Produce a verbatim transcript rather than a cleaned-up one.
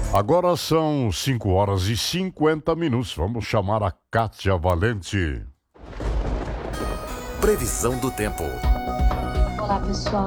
Agora são cinco horas e cinquenta minutos. Vamos chamar a Kátia Valente. Previsão do tempo. Olá, pessoal.